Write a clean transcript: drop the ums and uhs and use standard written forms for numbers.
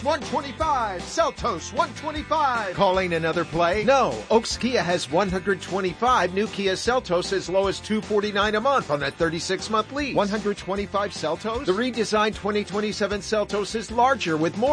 125. Seltos, 125. Calling another play? No. Oaks Kia has 125 new Kia Seltos as low as $249 a month on a 36-month lease. 125 Seltos? The redesigned 2027 Seltos is larger with more